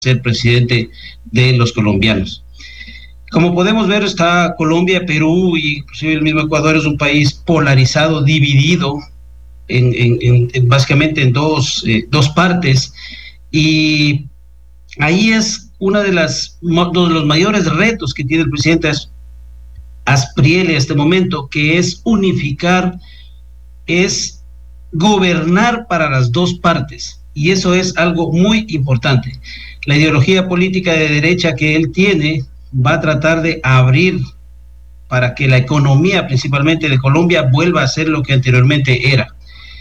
ser presidente de los colombianos. Como podemos ver, está Colombia, Perú y inclusive el mismo Ecuador es un país polarizado, dividido básicamente en dos partes, y ahí es uno de los mayores retos que tiene el presidente Aspriel en este momento, que es unificar, es gobernar para las dos partes, y eso es algo muy importante. La ideología política de derecha que él tiene va a tratar de abrir para que la economía, principalmente de Colombia, vuelva a ser lo que anteriormente era.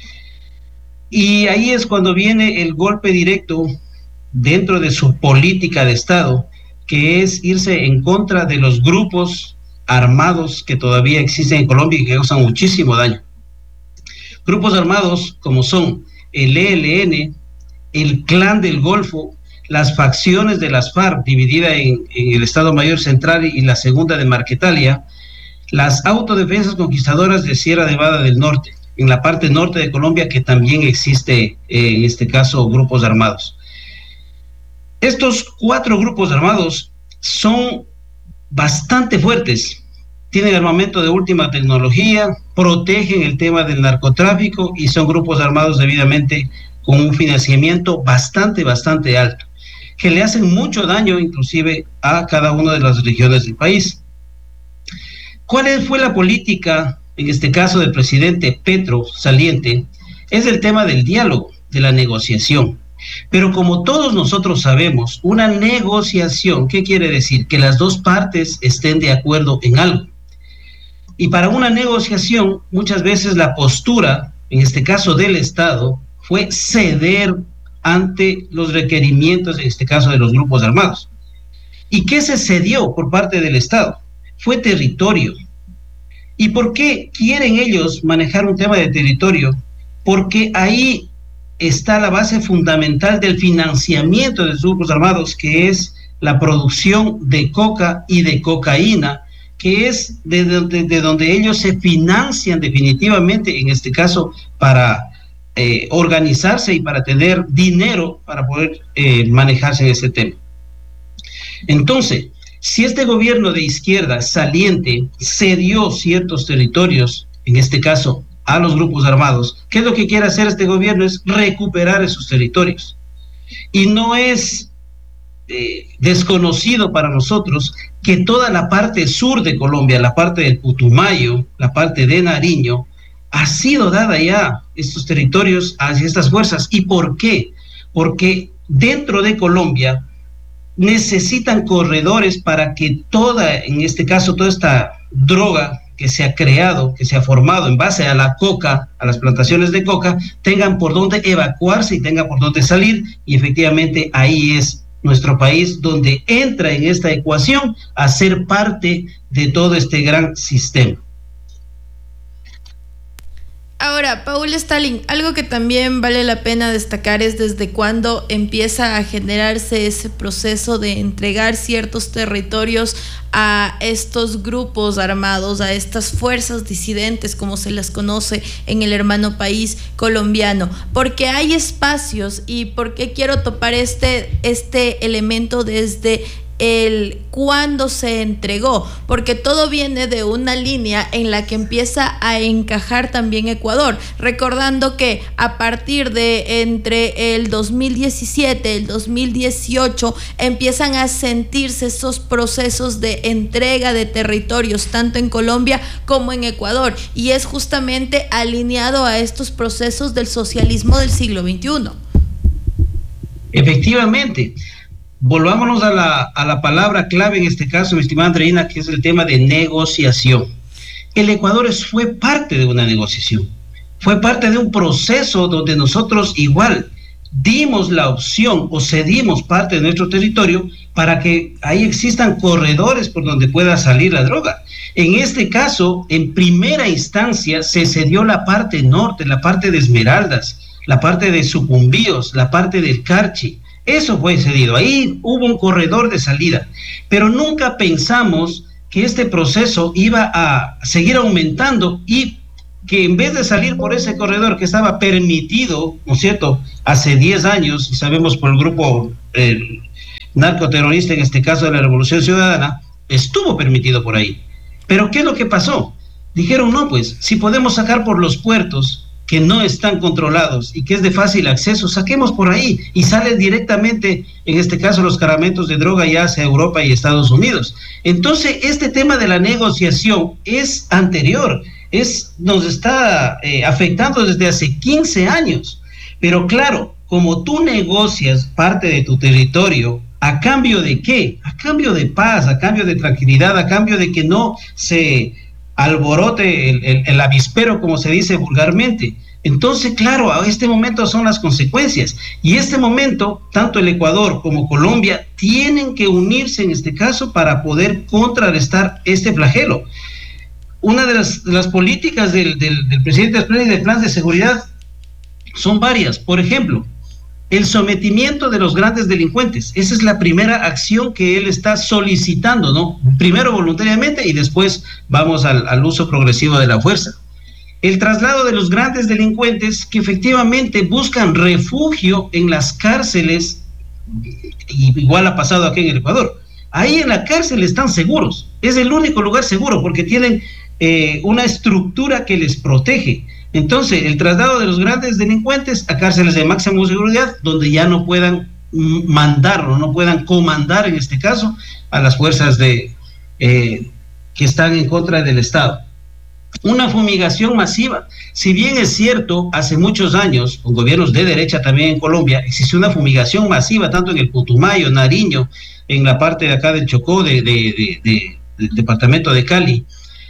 Y ahí es cuando viene el golpe directo dentro de su política de Estado, que es irse en contra de los grupos armados que todavía existen en Colombia y que causan muchísimo daño. Grupos armados como son el ELN, el Clan del Golfo, las facciones de las FARC, dividida en el Estado Mayor Central y la segunda de Marquetalia, las autodefensas conquistadoras de Sierra Nevada del Norte, en la parte norte de Colombia, que también existe, en este caso, grupos armados. Estos 4 grupos armados son bastante fuertes, tienen armamento de última tecnología, protegen el tema del narcotráfico y son grupos armados debidamente con un financiamiento bastante alto, que le hacen mucho daño inclusive a cada una de las regiones del país. ¿Cuál fue la política, en este caso del presidente Petro saliente? Es el tema del diálogo, de la negociación. Pero como todos nosotros sabemos, una negociación, ¿qué quiere decir? Que las dos partes estén de acuerdo en algo. Y para una negociación, muchas veces la postura, en este caso del Estado, fue ceder ante los requerimientos, en este caso de los grupos armados. ¿Y qué se cedió por parte del Estado? Fue territorio. ¿Y por qué quieren ellos manejar un tema de territorio? Porque ahí está la base fundamental del financiamiento de los grupos armados, que es la producción de coca y de cocaína, que es de donde ellos se financian definitivamente, en este caso, para organizarse y para tener dinero para poder manejarse en ese tema. Entonces, si este gobierno de izquierda saliente cedió ciertos territorios, en este caso a los grupos armados, ¿qué es lo que quiere hacer este gobierno? Es recuperar esos territorios. Y no es desconocido para nosotros que toda la parte sur de Colombia, la parte del Putumayo, la parte de Nariño, ha sido dada ya estos territorios hacia estas fuerzas. ¿Y por qué? Porque dentro de Colombia necesitan corredores para que en este caso, toda esta droga que se ha creado, que se ha formado en base a la coca, a las plantaciones de coca, tengan por dónde evacuarse y tengan por dónde salir, y efectivamente ahí es nuestro país donde entra en esta ecuación a ser parte de todo este gran sistema. Ahora, Paul Stalin, algo que también vale la pena destacar es desde cuándo empieza a generarse ese proceso de entregar ciertos territorios a estos grupos armados, a estas fuerzas disidentes, como se las conoce en el hermano país colombiano. Porque hay espacios, y por qué quiero topar este elemento desde el cuándo se entregó, porque todo viene de una línea en la que empieza a encajar también Ecuador, recordando que a partir de entre el 2017, el 2018, empiezan a sentirse esos procesos de entrega de territorios, tanto en Colombia como en Ecuador, y es justamente alineado a estos procesos del socialismo del siglo XXI. Efectivamente. Volvámonos a la palabra clave en este caso, mi estimada Andreina, que es el tema de negociación. El Ecuador fue parte de una negociación, fue parte de un proceso donde nosotros igual dimos la opción o cedimos parte de nuestro territorio para que ahí existan corredores por donde pueda salir la droga. En este caso, en primera instancia, se cedió la parte norte, la parte de Esmeraldas, la parte de Sucumbíos, la parte del Carchi. Eso fue cedido, ahí hubo un corredor de salida, pero nunca pensamos que este proceso iba a seguir aumentando y que en vez de salir por ese corredor que estaba permitido, ¿no es cierto?, hace 10 años, y sabemos por el grupo narcoterrorista, en este caso de la Revolución Ciudadana, estuvo permitido por ahí. Pero ¿qué es lo que pasó? Dijeron, no, pues, si podemos sacar por los puertos que no están controlados y que es de fácil acceso, saquemos por ahí y salen directamente, en este caso, los cargamentos de droga ya hacia Europa y Estados Unidos. Entonces, este tema de la negociación es anterior, nos está afectando desde hace 15 años. Pero claro, como tú negocias parte de tu territorio, ¿a cambio de qué? A cambio de paz, a cambio de tranquilidad, a cambio de que no se alborote el avispero, como se dice vulgarmente. Entonces, claro, a este momento son las consecuencias. Y este momento, tanto el Ecuador como Colombia tienen que unirse en este caso para poder contrarrestar este flagelo. Una de las políticas del presidente Asprilla y del plan de seguridad son varias. Por ejemplo, el sometimiento de los grandes delincuentes. Esa es la primera acción que él está solicitando, ¿no? Primero voluntariamente y después vamos al uso progresivo de la fuerza. El traslado de los grandes delincuentes que efectivamente buscan refugio en las cárceles, igual ha pasado aquí en el Ecuador. Ahí en la cárcel están seguros. Es el único lugar seguro porque tienen una estructura que les protege. Entonces, el traslado de los grandes delincuentes a cárceles de máxima seguridad, donde ya no puedan mandar o no puedan comandar, en este caso, a las fuerzas que están en contra del Estado. Una fumigación masiva. Si bien es cierto, hace muchos años, con gobiernos de derecha también en Colombia, existió una fumigación masiva, tanto en el Putumayo, Nariño, en la parte de acá del Chocó, del departamento de Cali.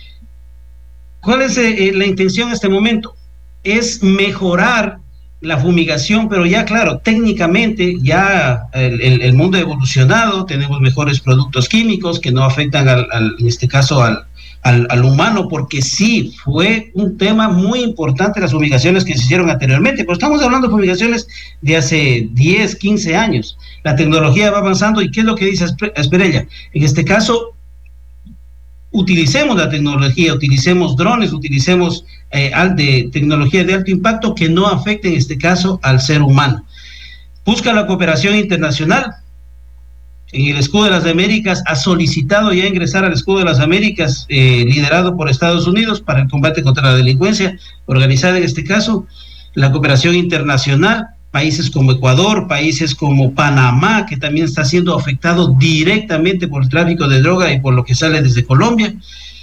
¿Cuál es la intención en este momento? Es mejorar la fumigación, pero ya claro, técnicamente ya el mundo ha evolucionado, tenemos mejores productos químicos que no afectan en este caso al humano, porque sí, fue un tema muy importante las fumigaciones que se hicieron anteriormente, pero estamos hablando de fumigaciones de hace 10, 15 años. La tecnología va avanzando y ¿qué es lo que dice Asprilla? En este caso, utilicemos la tecnología, utilicemos drones, utilicemos tecnología de alto impacto que no afecte en este caso al ser humano. Busca la cooperación internacional. En el Escudo de las Américas ha solicitado ya ingresar al Escudo de las Américas, liderado por Estados Unidos para el combate contra la delincuencia organizada en este caso. La cooperación internacional, países como Ecuador, países como Panamá, que también está siendo afectado directamente por el tráfico de droga y por lo que sale desde Colombia.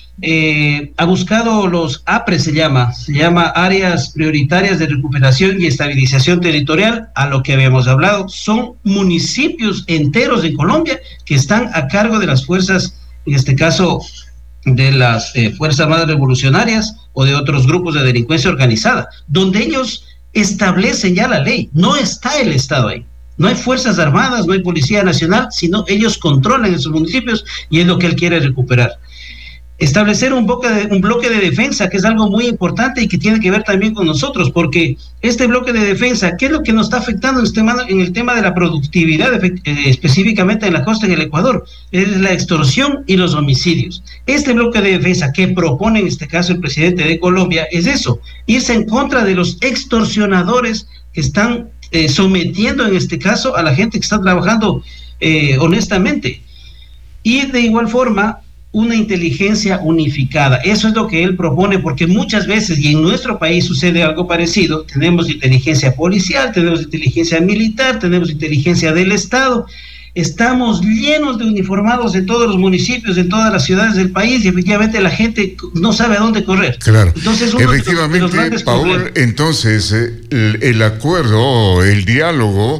Ha buscado los APRE, se llama Áreas Prioritarias de Recuperación y Estabilización Territorial, a lo que habíamos hablado. Son municipios enteros en Colombia que están a cargo de las fuerzas, en este caso de las fuerzas más revolucionarias o de otros grupos de delincuencia organizada, donde ellos establecen ya la ley. No está el Estado ahí, no hay fuerzas armadas, no hay policía nacional, sino ellos controlan esos municipios y es lo que él quiere recuperar. Establecer un bloque de defensa, que es algo muy importante y que tiene que ver también con nosotros, porque este bloque de defensa, ¿qué es lo que nos está afectando en el tema de la productividad, específicamente en la costa, en el Ecuador? Es la extorsión y los homicidios. Este bloque de defensa que propone en este caso el presidente de Colombia es eso, irse en contra de los extorsionadores que están sometiendo en este caso a la gente que está trabajando honestamente. Y de igual forma, una inteligencia unificada. Eso es lo que él propone, porque muchas veces, y en nuestro país sucede algo parecido, tenemos inteligencia policial, tenemos inteligencia militar, tenemos inteligencia del Estado, estamos llenos de uniformados en todos los municipios, en todas las ciudades del país, y efectivamente la gente no sabe a dónde correr. Claro, entonces, efectivamente, Paul, entonces el acuerdo, el diálogo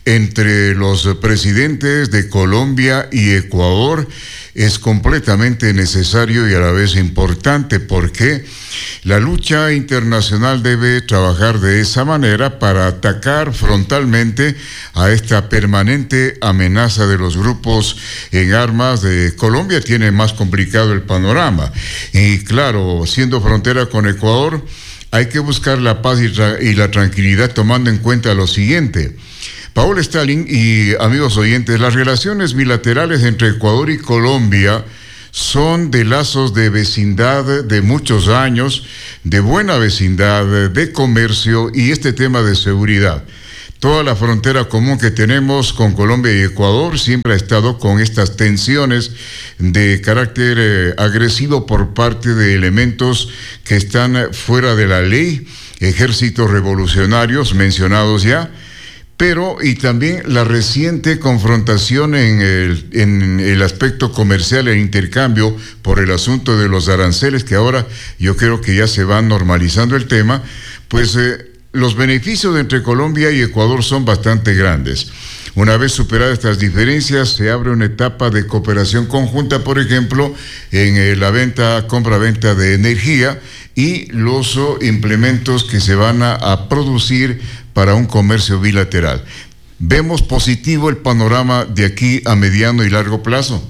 entre los presidentes de Colombia y Ecuador es completamente necesario y a la vez importante, porque la lucha internacional debe trabajar de esa manera para atacar frontalmente a esta permanente amenaza de los grupos en armas de Colombia. Tiene más complicado el panorama y claro, siendo frontera con Ecuador, hay que buscar la paz y la tranquilidad tomando en cuenta lo siguiente. Paul Stalin y amigos oyentes, las relaciones bilaterales entre Ecuador y Colombia son de lazos de vecindad de muchos años, de buena vecindad, de comercio y este tema de seguridad. Toda la frontera común que tenemos con Colombia y Ecuador siempre ha estado con estas tensiones de carácter agresivo por parte de elementos que están fuera de la ley, ejércitos revolucionarios mencionados ya, pero y también la reciente confrontación en el aspecto comercial, el intercambio por el asunto de los aranceles, que ahora yo creo que ya se va normalizando el tema, pues los beneficios entre Colombia y Ecuador son bastante grandes. Una vez superadas estas diferencias, se abre una etapa de cooperación conjunta, por ejemplo, en la compra-venta de energía y los implementos que se van a producir para un comercio bilateral. ¿Vemos positivo el panorama de aquí a mediano y largo plazo?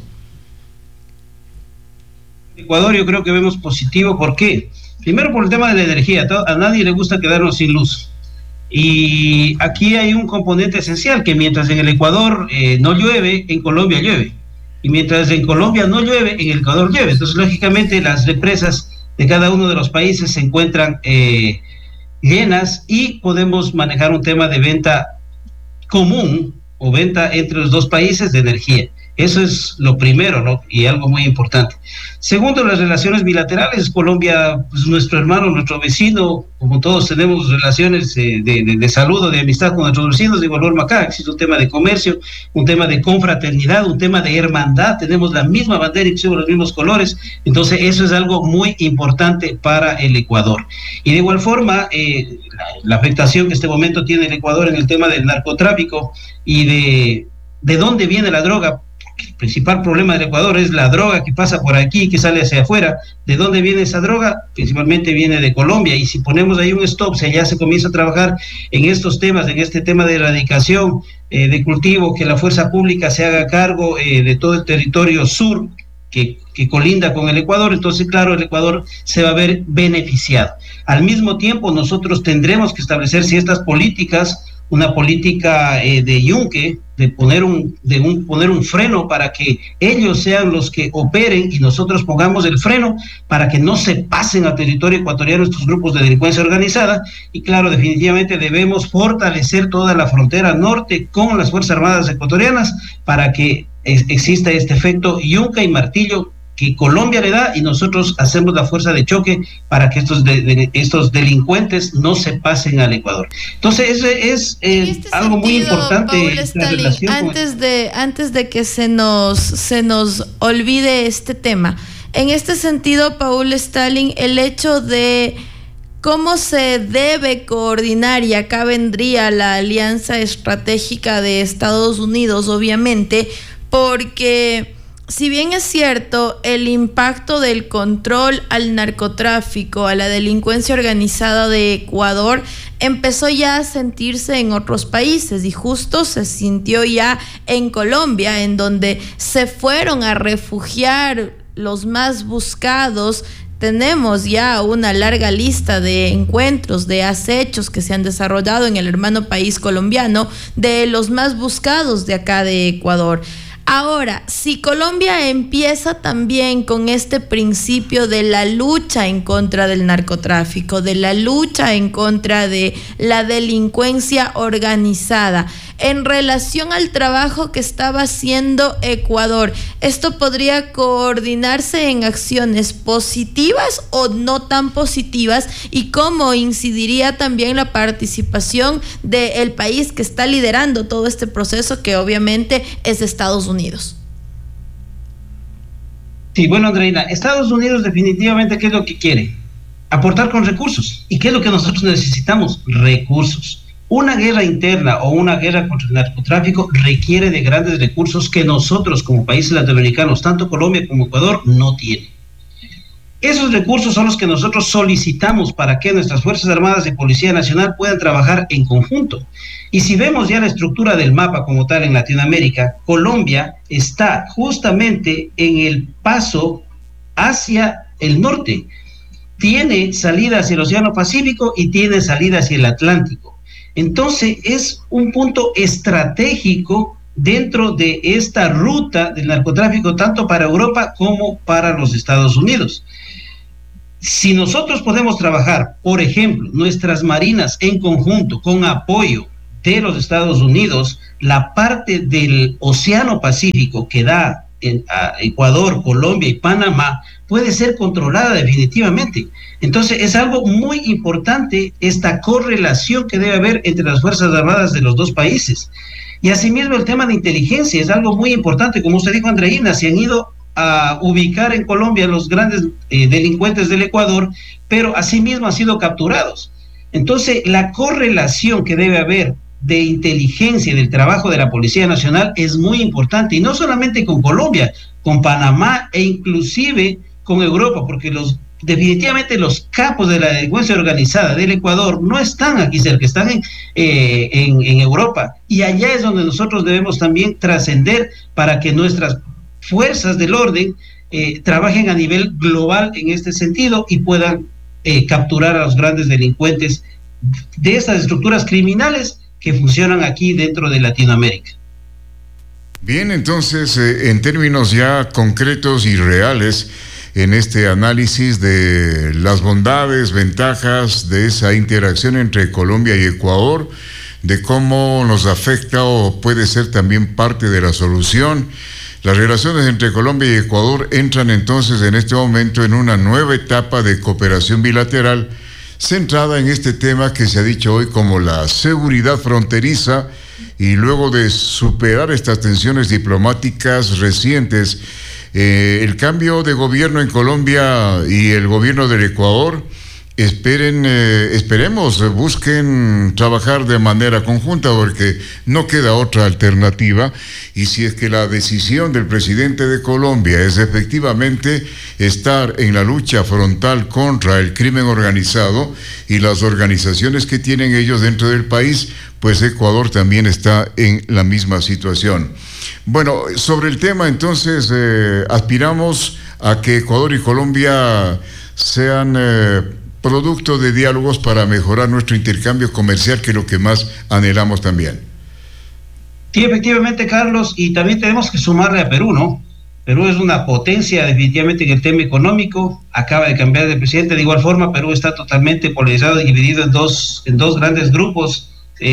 Ecuador yo creo que vemos positivo. ¿Por qué? Primero por el tema de la energía. A nadie le gusta quedarnos sin luz. Y aquí hay un componente esencial, que mientras en el Ecuador no llueve, en Colombia llueve. Y mientras en Colombia no llueve, en el Ecuador llueve. Entonces, lógicamente, las represas de cada uno de los países se encuentran llenas y podemos manejar un tema de venta común o venta entre los dos países de energía. Eso es lo primero, ¿no? Y algo muy importante. Segundo, las relaciones bilaterales. Colombia, pues, nuestro hermano, nuestro vecino, como todos tenemos relaciones de saludo, de amistad con nuestros vecinos, de igual forma acá existe un tema de comercio, un tema de confraternidad, un tema de hermandad. Tenemos la misma bandera y los mismos colores. Entonces, eso es algo muy importante para el Ecuador. Y de igual forma, la afectación que este momento tiene el Ecuador en el tema del narcotráfico y de dónde viene la droga. El principal problema del Ecuador es la droga que pasa por aquí, que sale hacia afuera. ¿De dónde viene esa droga? Principalmente viene de Colombia, y si ponemos ahí un stop, si allá se comienza a trabajar en estos temas, en este tema de erradicación de cultivo, que la fuerza pública se haga cargo de todo el territorio sur que colinda con el Ecuador, entonces claro, el Ecuador se va a ver beneficiado. Al mismo tiempo, nosotros tendremos que establecer ciertas políticas, una política de yunque, de poner un freno para que ellos sean los que operen y nosotros pongamos el freno para que no se pasen al territorio ecuatoriano estos grupos de delincuencia organizada. Y claro, definitivamente debemos fortalecer toda la frontera norte con las Fuerzas Armadas ecuatorianas para que exista este efecto yunca y martillo que Colombia le da, y nosotros hacemos la fuerza de choque para que estos delincuentes no se pasen al Ecuador. Entonces, ese es algo muy importante. Paul Stalin, antes de que se nos olvide este tema, en este sentido, Paul Stalin, el hecho de cómo se debe coordinar, y acá vendría la alianza estratégica de Estados Unidos, obviamente, porque si bien es cierto, el impacto del control al narcotráfico, a la delincuencia organizada de Ecuador, empezó ya a sentirse en otros países, y justo se sintió ya en Colombia, en donde se fueron a refugiar los más buscados. Tenemos ya una larga lista de encuentros, de acechos que se han desarrollado en el hermano país colombiano, de los más buscados de acá de Ecuador. Ahora, si Colombia empieza también con este principio de la lucha en contra del narcotráfico, de la lucha en contra de la delincuencia organizada, en relación al trabajo que estaba haciendo Ecuador, ¿esto podría coordinarse en acciones positivas o no tan positivas? ¿Y cómo incidiría también la participación del país que está liderando todo este proceso, que obviamente es Estados Unidos? Sí, bueno, Andreina, Estados Unidos definitivamente, ¿qué es lo que quiere? Aportar con recursos. ¿Y qué es lo que nosotros necesitamos? Recursos. Una guerra interna o una guerra contra el narcotráfico requiere de grandes recursos que nosotros como países latinoamericanos, tanto Colombia como Ecuador, no tienen. Esos recursos son los que nosotros solicitamos para que nuestras Fuerzas Armadas y Policía Nacional puedan trabajar en conjunto. Y si vemos ya la estructura del mapa como tal en Latinoamérica, Colombia está justamente en el paso hacia el norte. Tiene salida hacia el Océano Pacífico y tiene salida hacia el Atlántico. Entonces es un punto estratégico dentro de esta ruta del narcotráfico, tanto para Europa como para los Estados Unidos. Si nosotros podemos trabajar, por ejemplo, nuestras marinas en conjunto, con apoyo de los Estados Unidos, la parte del Océano Pacífico que da a Ecuador, Colombia y Panamá puede ser controlada definitivamente. Entonces es algo muy importante esta correlación que debe haber entre las Fuerzas Armadas de los dos países. Y asimismo el tema de inteligencia es algo muy importante, como usted dijo, Andreina, se han ido a ubicar en Colombia los grandes delincuentes del Ecuador, pero asimismo han sido capturados. Entonces la correlación que debe haber de inteligencia y del trabajo de la Policía Nacional es muy importante, y no solamente con Colombia, con Panamá e inclusive con Europa, porque definitivamente los capos de la delincuencia organizada del Ecuador no están aquí cerca, están en Europa, y allá es donde nosotros debemos también trascender para que nuestras fuerzas del orden trabajen a nivel global en este sentido y puedan capturar a los grandes delincuentes de estas estructuras criminales que funcionan aquí dentro de Latinoamérica. Bien, entonces, en términos ya concretos y reales, en este análisis de las bondades, ventajas de esa interacción entre Colombia y Ecuador, de cómo nos afecta o puede ser también parte de la solución, las relaciones entre Colombia y Ecuador entran entonces en este momento en una nueva etapa de cooperación bilateral centrada en este tema que se ha dicho hoy como la seguridad fronteriza, y luego de superar estas tensiones diplomáticas recientes, el cambio de gobierno en Colombia y el gobierno del Ecuador esperemos, busquen trabajar de manera conjunta, porque no queda otra alternativa. Y si es que la decisión del presidente de Colombia es efectivamente estar en la lucha frontal contra el crimen organizado y las organizaciones que tienen ellos dentro del país, pues Ecuador también está en la misma situación. Bueno, sobre el tema entonces, aspiramos a que Ecuador y Colombia sean producto de diálogos para mejorar nuestro intercambio comercial, que es lo que más anhelamos también. Sí, efectivamente, Carlos, y también tenemos que sumarle a Perú, ¿no? Perú es una potencia definitivamente en el tema económico, acaba de cambiar de presidente. De igual forma, Perú está totalmente polarizado y dividido en dos grandes grupos.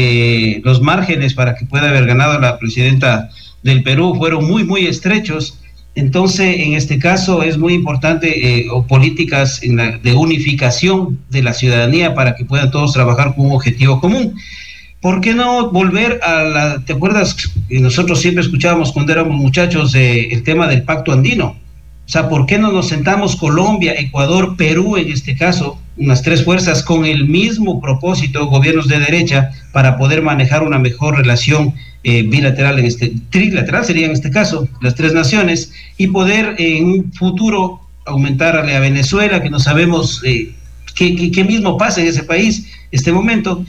Los márgenes para que pueda haber ganado la presidenta del Perú fueron muy, muy estrechos. Entonces, en este caso es muy importante políticas de unificación de la ciudadanía para que puedan todos trabajar con un objetivo común. ¿Por qué no volver te acuerdas que nosotros siempre escuchábamos cuando éramos muchachos el tema del Pacto Andino? O sea, ¿por qué no nos sentamos Colombia, Ecuador, Perú en este caso, unas tres fuerzas con el mismo propósito, gobiernos de derecha, para poder manejar una mejor relación bilateral, trilateral sería en este caso, las tres naciones, y poder en un futuro aumentarle a Venezuela, que no sabemos qué mismo pasa en ese país este momento,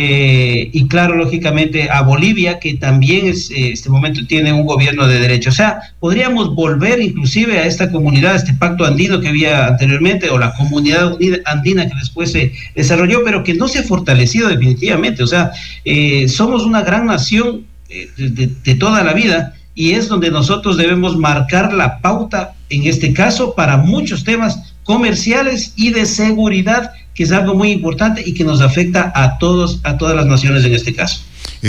y claro, lógicamente a Bolivia, que también este momento tiene un gobierno de derecha. O sea, podríamos volver inclusive a esta comunidad, este pacto andino que había anteriormente, o la comunidad andina que después se desarrolló, pero que no se ha fortalecido definitivamente. O sea, somos una gran nación de toda la vida, y es donde nosotros debemos marcar la pauta, en este caso, para muchos temas comerciales y de seguridad, que es algo muy importante y que nos afecta a todas las naciones en este caso.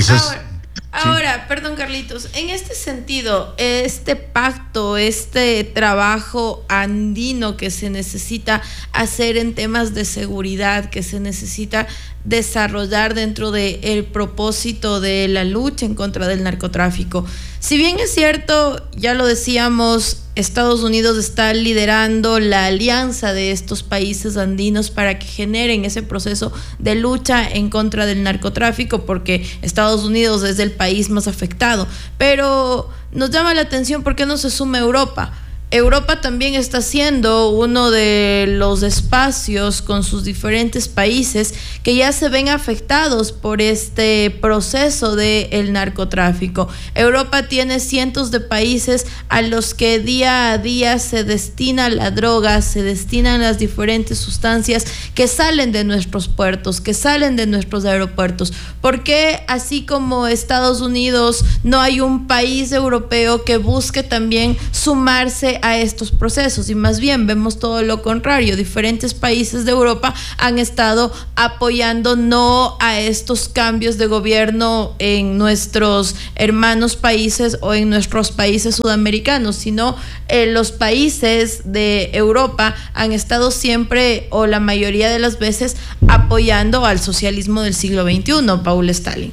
Ahora, perdón, Carlitos, en este sentido, este pacto, este trabajo andino que se necesita hacer en temas de seguridad, que se necesita desarrollar dentro del propósito de la lucha en contra del narcotráfico. Si bien es cierto, ya lo decíamos, Estados Unidos está liderando la alianza de estos países andinos para que generen ese proceso de lucha en contra del narcotráfico, porque Estados Unidos es el país más afectado, pero nos llama la atención por qué no se suma Europa. Europa también está siendo uno de los espacios con sus diferentes países que ya se ven afectados por este proceso del narcotráfico. Europa tiene cientos de países a los que día a día se destina la droga, se destinan las diferentes sustancias que salen de nuestros puertos, que salen de nuestros aeropuertos. ¿Por qué, así como Estados Unidos, no hay un país europeo que busque también sumarse a estos procesos, y más bien vemos todo lo contrario. Diferentes países de Europa han estado apoyando no a estos cambios de gobierno en nuestros hermanos países o en nuestros países sudamericanos, sino los países de Europa han estado siempre, o la mayoría de las veces, apoyando al socialismo del siglo XXI, Paul Stalin.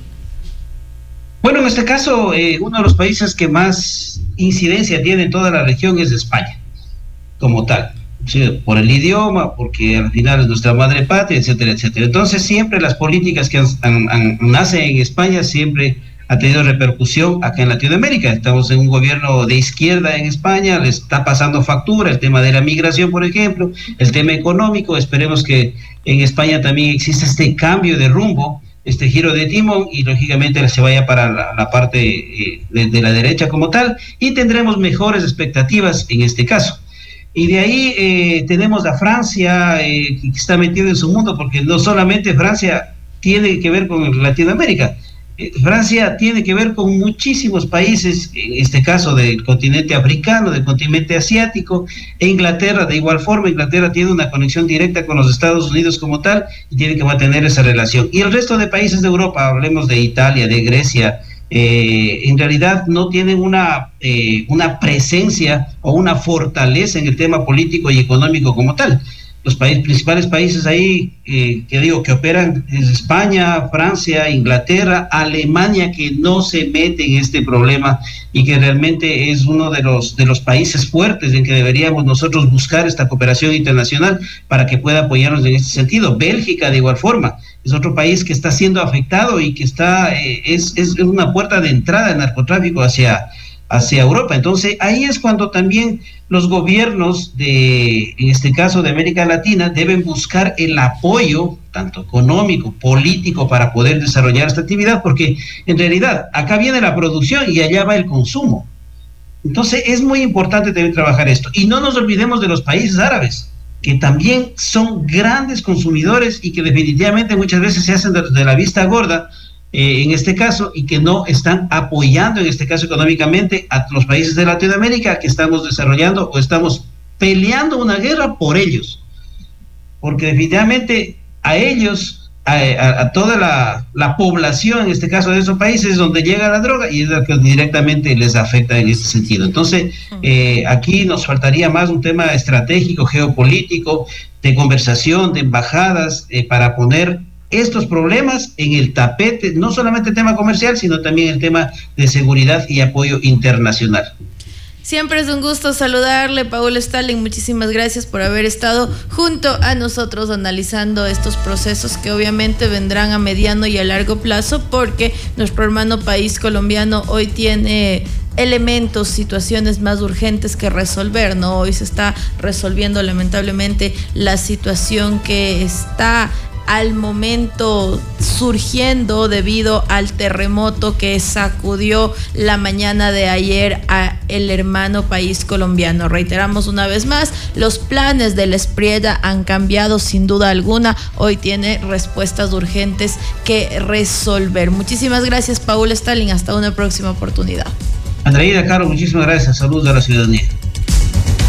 Bueno, en este caso, uno de los países que más incidencia tiene en toda la región es España, como tal. Sí, por el idioma, porque al final es nuestra madre patria, etcétera, etcétera. Entonces, siempre las políticas que nacen en España siempre ha tenido repercusión acá en Latinoamérica. Estamos en un gobierno de izquierda en España, le está pasando factura el tema de la migración, por ejemplo, el tema económico. Esperemos que en España también exista este cambio de rumbo, este giro de timón, y lógicamente se vaya para la parte de la derecha como tal, y tendremos mejores expectativas en este caso. Y de ahí tenemos a Francia, que está metido en su mundo, porque no solamente Francia tiene que ver con Latinoamérica, Francia tiene que ver con muchísimos países, en este caso del continente africano, del continente asiático, e Inglaterra de igual forma. Inglaterra tiene una conexión directa con los Estados Unidos como tal, y tiene que mantener esa relación. Y el resto de países de Europa, hablemos de Italia, de Grecia, en realidad no tienen una presencia o una fortaleza en el tema político y económico como tal. Los principales países ahí que operan es España, Francia, Inglaterra, Alemania, que no se mete en este problema y que realmente es uno de los países fuertes en que deberíamos nosotros buscar esta cooperación internacional para que pueda apoyarnos en este sentido. Bélgica de igual forma es otro país que está siendo afectado y que es una puerta de entrada del narcotráfico hacia Europa. Entonces ahí es cuando también los gobiernos en este caso de América Latina, deben buscar el apoyo tanto económico, político, para poder desarrollar esta actividad, porque en realidad acá viene la producción y allá va el consumo. Entonces es muy importante también trabajar esto, y no nos olvidemos de los países árabes, que también son grandes consumidores y que definitivamente muchas veces se hacen de la vista gorda en este caso, y que no están apoyando en este caso económicamente a los países de Latinoamérica que estamos desarrollando o estamos peleando una guerra por ellos, porque definitivamente a ellos, a toda la población en este caso de esos países, donde llega la droga, y es la que directamente les afecta en este sentido. Entonces aquí nos faltaría más un tema estratégico, geopolítico, de conversación, de embajadas, para poner estos problemas en el tapete, no solamente el tema comercial, sino también el tema de seguridad y apoyo internacional. Siempre es un gusto saludarle, Paul Stalin. Muchísimas gracias por haber estado junto a nosotros analizando estos procesos que obviamente vendrán a mediano y a largo plazo, porque nuestro hermano país colombiano hoy tiene elementos, situaciones más urgentes que resolver, ¿no? Hoy se está resolviendo lamentablemente la situación que está al momento surgiendo debido al terremoto que sacudió la mañana de ayer a el hermano país colombiano. Reiteramos una vez más, los planes del Espriella han cambiado sin duda alguna. Hoy tiene respuestas urgentes que resolver. Muchísimas gracias, Paul Stalin. Hasta una próxima oportunidad. Andreina, Caro, muchísimas gracias. Saludos a la ciudadanía.